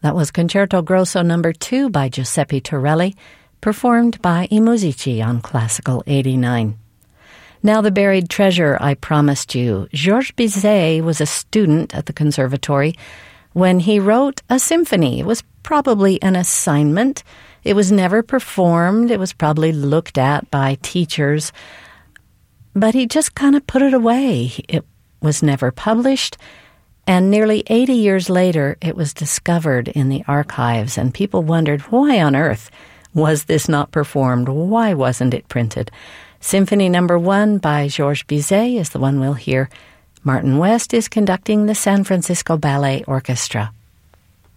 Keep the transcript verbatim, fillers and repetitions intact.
That was Concerto Grosso Number two by Giuseppe Torelli, performed by I Musici on Classical eighty-nine. Now the buried treasure I promised you. Georges Bizet was a student at the conservatory when he wrote a symphony. It was probably an assignment. It was never performed. It was probably looked at by teachers. But he just kind of put it away. It was never published. And nearly eighty years later, it was discovered in the archives, and people wondered, why on earth was this not performed? Why wasn't it printed? Symphony Number One by Georges Bizet is the one we'll hear. Martin West is conducting the San Francisco Ballet Orchestra.